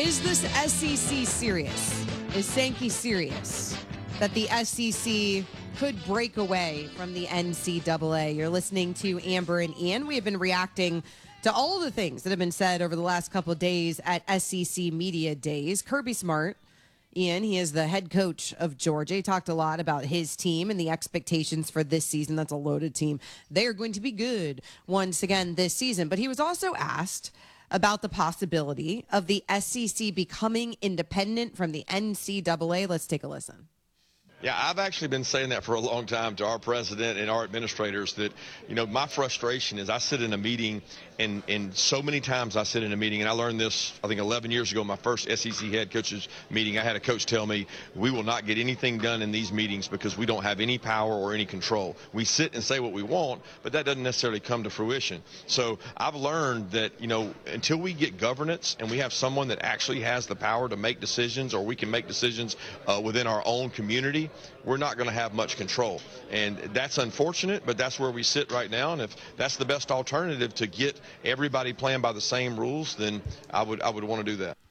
Is this SEC serious? Is Sankey serious that the SEC could break away from the NCAA? You're listening to Amber and Ian. We have been reacting to all of the things that have been said over the last couple of days at SEC Media Days. Kirby Smart, Ian, he is the head coach of Georgia. He talked a lot about his team and the expectations for this season. That's a loaded team. They are going to be good once again this season. But he was also asked about the possibility of the SEC becoming independent from the NCAA. Let's take a listen. Yeah, I've actually been saying that for a long time to our president and our administrators that, my frustration is I sit in a meeting and so many times I sit in a meeting, and I learned this, I think 11 years ago, my first SEC head coaches meeting. I had a coach tell me, we will not get anything done in these meetings because we don't have any power or any control. We sit and say what we want, but that doesn't necessarily come to fruition. So I've learned that, until we get governance and we have someone that actually has the power to make decisions, or we can make decisions within our own community, we're not going to have much control. And that's unfortunate, but that's where we sit right now. And if that's the best alternative to get everybody playing by the same rules, then I would want to do that.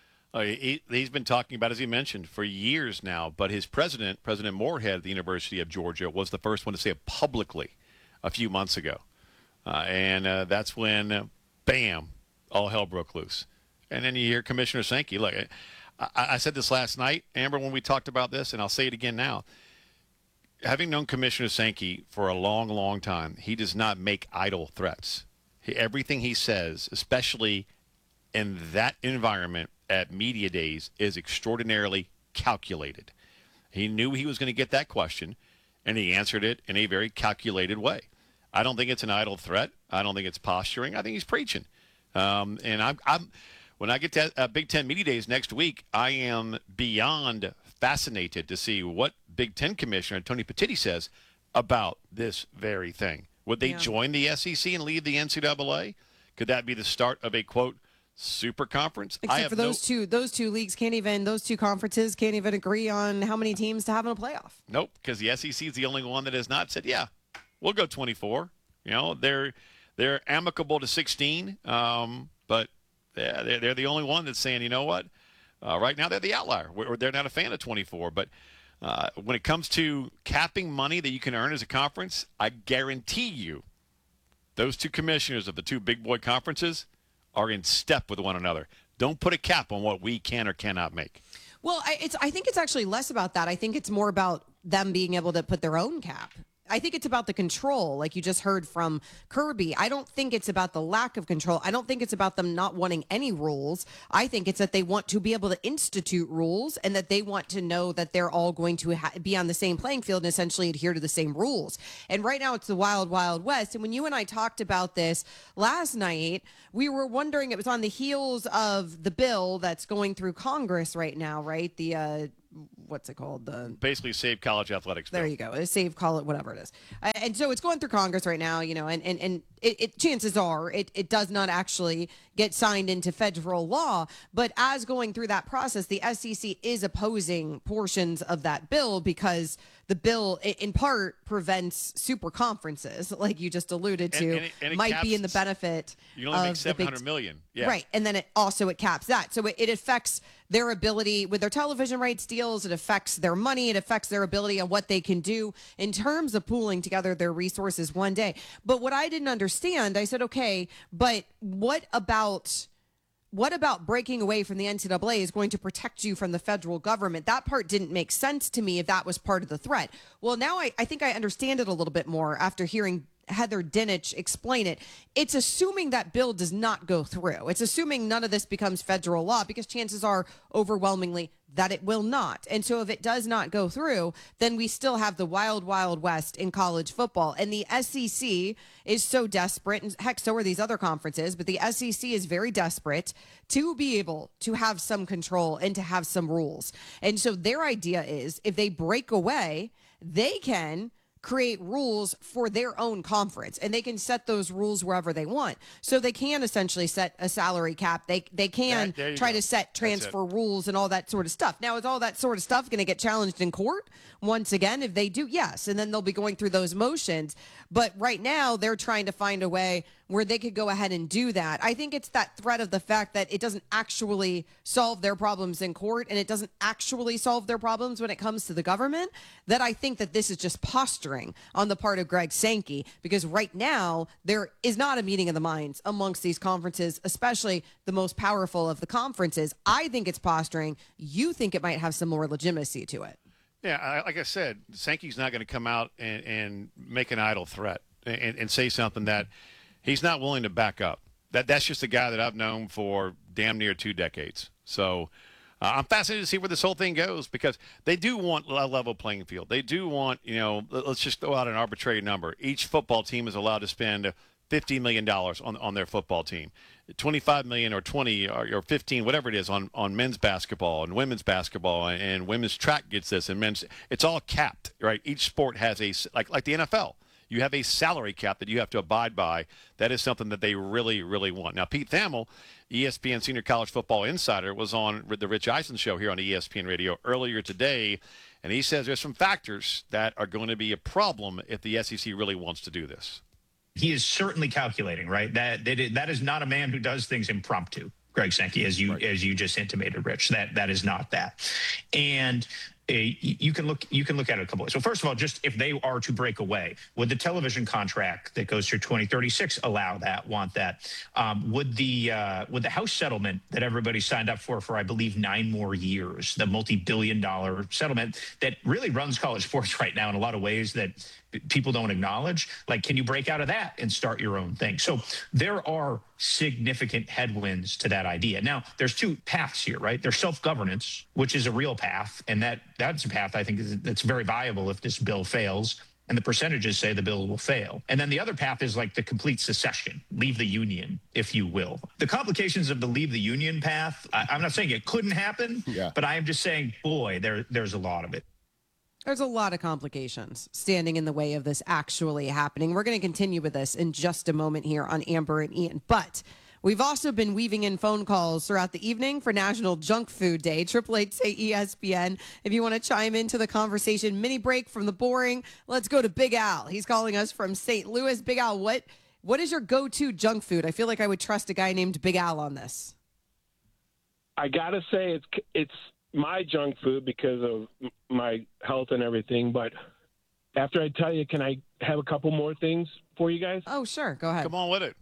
He's been talking about, as he mentioned, for years now, but his President Moorhead at the University of Georgia, was the first one to say it publicly a few months ago. And that's when, bam, all hell broke loose. And then you hear Commissioner Sankey. Look, I said this last night, Amber, when we talked about this, and I'll say it again now. Having known Commissioner Sankey for a long, long time, he does not make idle threats. Everything he says, especially in that environment at media days, is extraordinarily calculated. He knew he was going to get that question, and he answered it in a very calculated way. I don't think it's an idle threat. I don't think it's posturing. I think he's preaching. And I'm when I get to Big Ten Media Days next week, I am beyond fascinated to see what Big Ten Commissioner Tony Petitti says about this very thing. Would they join the SEC and leave the NCAA? Could that be the start of a, quote, super conference? Except for those two leagues those two conferences can't even agree on how many teams to have in a playoff. Nope, because the SEC is the only one that has not said, yeah, we'll go 24. They're amicable to 16, but they're the only one that's saying, you know what? Right now they're the outlier. They're not a fan of 24, but when it comes to capping money that you can earn as a conference, I guarantee you those two commissioners of the two big boy conferences are in step with one another. Don't put a cap on what we can or cannot make. Well, I think it's actually less about that. I think it's more about them being able to put their own cap. I think it's about the control, like you just heard from Kirby. I don't think it's about the lack of control. I don't think it's about them not wanting any rules. I think it's that they want to be able to institute rules, and that they want to know that they're all going to be on the same playing field and essentially adhere to the same rules. And right now it's the wild, wild west. And when you and I talked about this last night, we were wondering, it was on the heels of the bill that's going through Congress right now, right? The what's it called? Basically Save College Athletics bill. There you go. Save, call it whatever it is. And so it's going through Congress right now, and it chances are it does not actually get signed into federal law. But as going through that process, the SEC is opposing portions of that bill because the bill, in part, prevents super conferences, like you just alluded to, and it might caps, be in the benefit. You can only make $700 million. Yeah. Right. And then it caps that. So it affects their ability with their television rights deals. It affects their money. It affects their ability on what they can do in terms of pooling together their resources one day. But what I didn't understand, I said, okay, but what about breaking away from the NCAA is going to protect you from the federal government? That part didn't make sense to me if that was part of the threat. Well, now I think I understand it a little bit more after hearing Heather Dinich explain it. It's assuming that bill does not go through. It's assuming none of this becomes federal law, because chances are overwhelmingly that it will not. And so if it does not go through, then we still have the wild, wild west in college football. And the SEC is so desperate, and heck, so are these other conferences, but the SEC is very desperate to be able to have some control and to have some rules. And so their idea is, if they break away, they can create rules for their own conference, and they can set those rules wherever they want. So they can essentially set a salary cap. They can try to set transfer rules and all that sort of stuff. Now, is all that sort of stuff going to get challenged in court? Once again, if they do, yes. And then they'll be going through those motions. But right now, they're trying to find a way where they could go ahead and do that. I think it's that threat of the fact that it doesn't actually solve their problems in court and it doesn't actually solve their problems when it comes to the government, that I think that this is just posturing on the part of Greg Sankey, because right now there is not a meeting of the minds amongst these conferences, especially the most powerful of the conferences. I think it's posturing. You think it might have some more legitimacy to it. Yeah, like I said, Sankey's not going to come out and make an idle threat and say something that he's not willing to back up. That's just a guy that I've known for damn near 2 decades. So I'm fascinated to see where this whole thing goes, because they do want a level playing field. They do want, let's just throw out an arbitrary number. Each football team is allowed to spend $50 million on their football team, $25 million or 20 or 15, whatever it is, on men's basketball and women's basketball, and women's track gets this, and men's. It's all capped, right? Each sport has like the NFL. You have a salary cap that you have to abide by. That is something that they really, really want. Now, Pete Thamel, ESPN Senior College Football Insider, was on the Rich Eisen show here on ESPN Radio earlier today, and he says there's some factors that are going to be a problem if the SEC really wants to do this. He is certainly calculating, right? That is not a man who does things impromptu, Greg Sankey, as you just intimated, Rich. That is not that. And you can look at it a couple ways. So first of all, just if they are to break away, would the television contract that goes through 2036 allow that? Want that? Would the House settlement that everybody signed up for I believe 9 more years, the multi-billion-dollar settlement that really runs college sports right now in a lot of ways that people don't acknowledge, like, can you break out of that and start your own thing? So there are significant headwinds to that idea. Now, there's 2 paths here, right? There's self-governance, which is a real path, and that's a path I think that's very viable if this bill fails, and the percentages say the bill will fail. And then the other path is like the complete secession, leave the union, if you will. The complications of the leave the union path, I'm not saying it couldn't happen, but I am just saying, boy, there's a lot of it. There's a lot of complications standing in the way of this actually happening. We're going to continue with this in just a moment here on Amber and Ian. But we've also been weaving in phone calls throughout the evening for National Junk Food Day. 888 say ESPN. If you want to chime into the conversation, mini break from the boring. Let's go to Big Al. He's calling us from St. Louis. Big Al, what is your go-to junk food? I feel like I would trust a guy named Big Al on this. I got to say it's my junk food because of my health and everything. But after I tell you, can I have a couple more things for you guys? Oh, sure. Go ahead. Come on with it.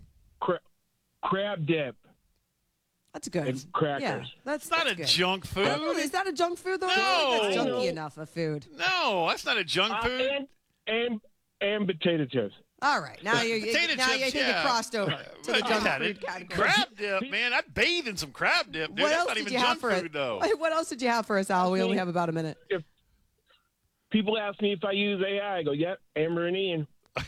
Crab dip. That's good. And crackers. Yeah, that's not a good. junk food. Is that a junk food, though? No. I don't think that's junky enough of food. No, that's not a junk food. And potato chips. All right. Now you think it crossed over to the junk food category. Crab dip, man. I'd bathe in some crab dip, dude. What That's else not did even you have junk for food, it? though. What else did you have for us, Al? We only have about a minute. If people ask me if I use AI, I go, yep, Amber and Ian.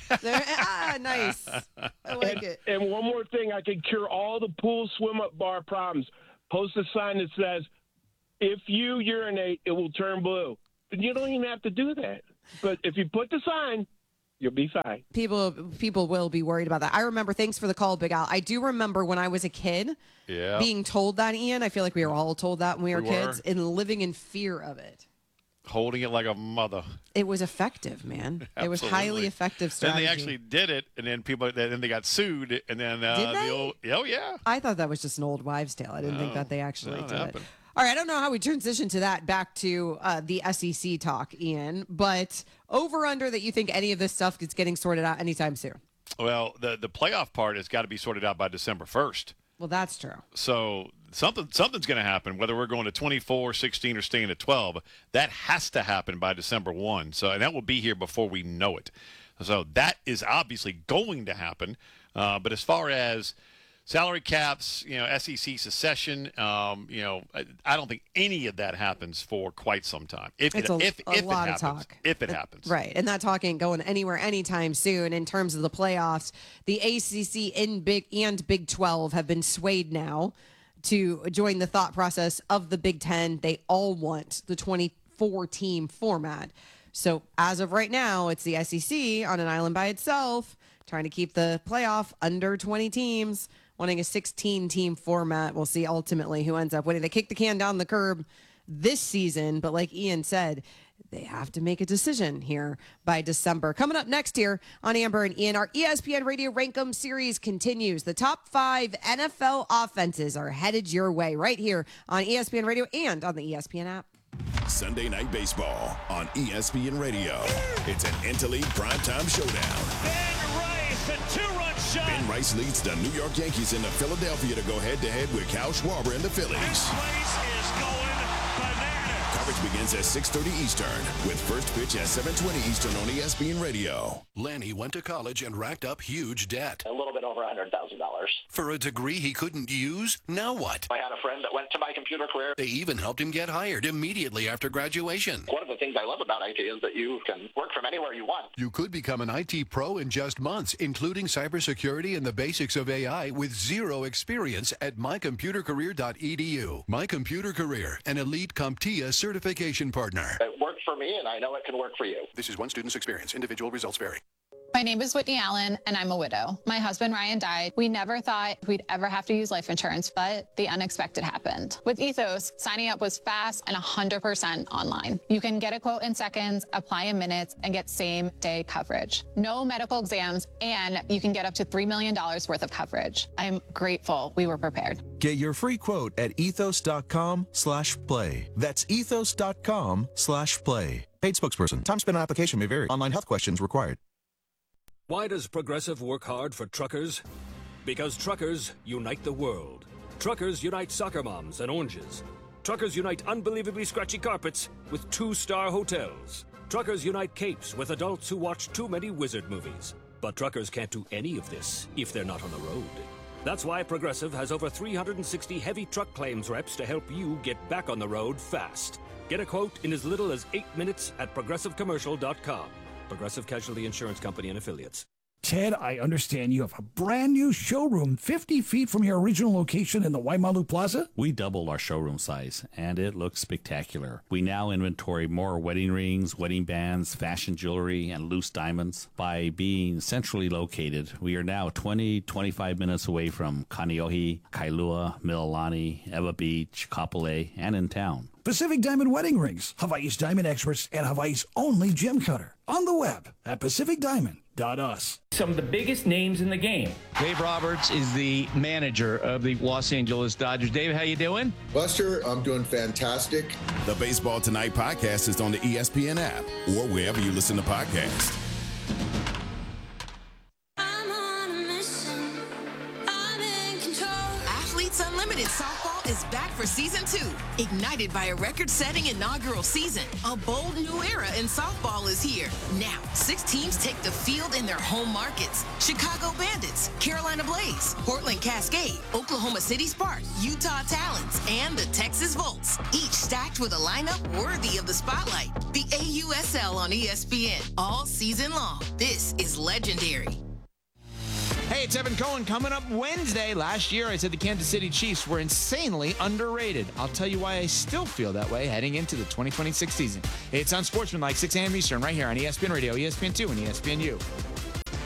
Nice. I like it. And one more thing, I could cure all the pool swim-up bar problems. Post a sign that says, if you urinate, it will turn blue. And you don't even have to do that. But if you put the sign, you'll be fine. People will be worried about that. I remember, thanks for the call, Big Al. I do remember when I was a kid being told that, Ian. I feel like we were all told that when we were kids and living in fear of it. Holding it like a mother. It was effective, man. It was highly effective strategy. Then they actually did it, and then they got sued, and then did they? Oh yeah. I thought that was just an old wives' tale. I didn't think that they actually did it. All right, I don't know how we transition to that back to the SEC talk, Ian, but over/under that you think any of this stuff is getting sorted out anytime soon? Well, the playoff part has got to be sorted out by December 1st. Well, that's true. So something's going to happen, whether we're going to 24, 16, or staying at 12. That has to happen by December 1. So, and that will be here before we know it. So that is obviously going to happen. But as far as salary caps, SEC secession, I don't think any of that happens for quite some time. If it happens. Right. And that talk ain't going anywhere anytime soon. In terms of the playoffs, the ACC and Big 12 have been swayed now to join the thought process of the Big 10. They all want the 24-team format. So as of right now, it's the SEC on an island by itself, trying to keep the playoff under 20 teams, wanting a 16-team format. We'll see ultimately who ends up winning. They kicked the can down the curb this season, but like Ian said, they have to make a decision here by December. Coming up next here on Amber and Ian, our ESPN Radio Rankum series continues. The top 5 NFL offenses are headed your way right here on ESPN Radio and on the ESPN app. Sunday Night Baseball on ESPN Radio. It's an Interleague primetime showdown. Ben Rice, a 2-run shot. Ben Rice leads the New York Yankees into Philadelphia to go head-to-head with Kyle Schwarber and the Phillies. This place is going bananas. Coverage begins at 6:30 Eastern with first pitch at 7:20 Eastern on ESPN Radio. Lanny went to college and racked up huge debt. A little bit over $100,000. For a degree he couldn't use, now what? I had a friend that went to My Computer Career. They even helped him get hired immediately after graduation. One of the things I love about IT is that you can work from anywhere you want. You could become an IT pro in just months, including cybersecurity and the basics of AI with zero experience at mycomputercareer.edu. My Computer Career, an elite CompTIA certification partner. It worked for me, and I know it can work for you. This is one student's experience. Individual results vary. My name is Whitney Allen, and I'm a widow. My husband, Ryan, died. We never thought we'd ever have to use life insurance, but the unexpected happened. With Ethos, signing up was fast and 100% online. You can get a quote in seconds, apply in minutes, and get same-day coverage. No medical exams, and you can get up to $3 million worth of coverage. I'm grateful we were prepared. Get your free quote at ethos.com/play. That's ethos.com/play. Paid spokesperson. Time spent on application may vary. Online health questions required. Why does Progressive work hard for truckers? Because truckers unite the world. Truckers unite soccer moms and oranges. Truckers unite unbelievably scratchy carpets with 2-star hotels. Truckers unite capes with adults who watch too many wizard movies. But truckers can't do any of this if they're not on the road. That's why Progressive has over 360 heavy truck claims reps to help you get back on the road fast. Get a quote in as little as 8 minutes at progressivecommercial.com. Progressive Casualty Insurance Company and Affiliates. Ted, I understand you have a brand new showroom 50 feet from your original location in the Waimalu Plaza? We doubled our showroom size, and it looks spectacular. We now inventory more wedding rings, wedding bands, fashion jewelry, and loose diamonds. By being centrally located, we are now 25 minutes away from Kaneohe, Kailua, Mililani, Ewa Beach, Kapolei, and in town. Pacific Diamond Wedding Rings, Hawaii's diamond experts and Hawaii's only gem cutter. On the web at pacificdiamond.us. Some of the biggest names in the game. Dave Roberts is the manager of the Los Angeles Dodgers. Dave, how you doing? Buster, I'm doing fantastic. The Baseball Tonight podcast is on the ESPN app or wherever you listen to podcasts. Unlimited Softball is back for Season 2. Ignited by a record-setting inaugural season, a bold new era in softball is here. Now, 6 teams take the field in their home markets. Chicago Bandits, Carolina Blaze, Portland Cascade, Oklahoma City Sparks, Utah Talons, and the Texas Volts. Each stacked with a lineup worthy of the spotlight. The AUSL on ESPN all season long. This is legendary. Hey, it's Evan Cohen. Coming up Wednesday. Last year, I said the Kansas City Chiefs were insanely underrated. I'll tell you why I still feel that way heading into the 2026 season. It's on Sportsmanlike, 6 a.m. Eastern, right here on ESPN Radio, ESPN2, and ESPNU.